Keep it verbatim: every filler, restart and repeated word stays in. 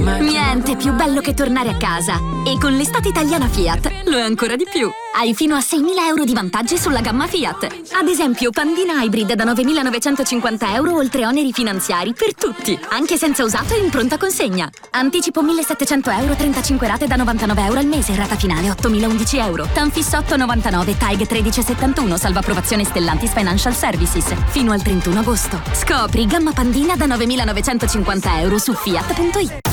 Niente più bello che tornare a casa. E con l'estate italiana Fiat lo è ancora di più. Hai fino a seimila euro di vantaggi sulla gamma Fiat. Ad esempio, Pandina Hybrid da novemilanovecentocinquanta euro oltre oneri finanziari per tutti, anche senza usato e in pronta consegna. Anticipo millesettecento euro, trentacinque rate da novantanove euro al mese, rata finale ottomilaundici euro. Tanfis otto novantanove, T A G tredici settantuno, salva approvazione Stellantis Financial Services. Fino al trentuno agosto. Scopri gamma Pandina da novemilanovecentocinquanta euro su fiat punto it.